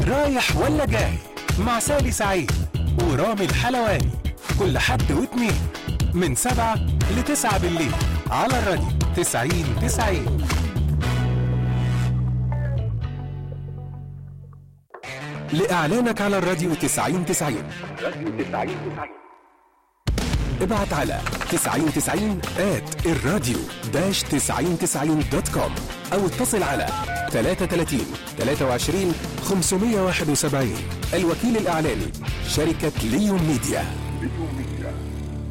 رايح ولا جاي مع سالي سعيد ورامي الحلواني كل حد واثنين من 7 ل9 بالليل على الراديو 90-90. لإعلانك على الراديو 90-90 ابعت على 9090@الراديو-9090.com أو اتصل على 33 23 571. الوكيل الإعلاني شركة ليون ميديا.